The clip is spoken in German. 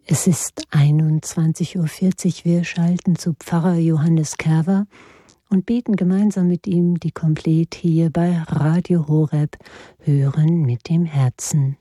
Es ist 21:40 Uhr. Wir schalten zu Pfarrer Johannes Kerver und beten gemeinsam mit ihm die Komplett hier bei Radio Horeb Hören mit dem Herzen.